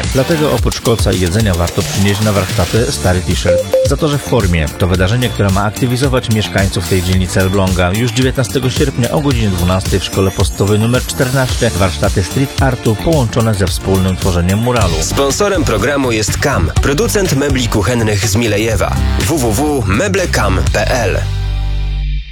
wyzwanie. Dlatego oprócz kolca i jedzenia warto przynieść na warsztaty stary t-shirt. Za to, że w formie. To wydarzenie, które ma aktywizować mieszkańców tej dzielnicy Elbląga. Już 19 sierpnia o godzinie 12 w szkole podstawowej nr 14 warsztaty street artu połączone ze wspólnym tworzeniem muralu. Sponsorem programu jest KAM, producent mebli kuchennych z Milejewa. www.meblekam.pl